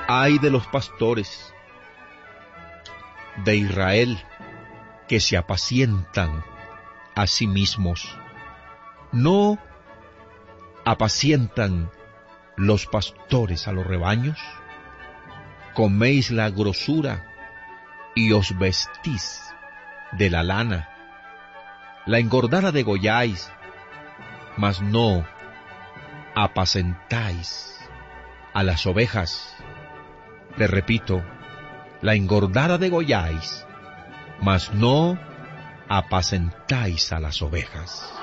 Ay de los pastores de Israel que se apacientan a sí mismos. ¿No apacientan los pastores a los rebaños? Coméis la grosura y os vestís de la lana. La engordada degolláis, mas no apacentáis a las ovejas. Le repito, la engordada degolláis, mas no apacentáis a las ovejas.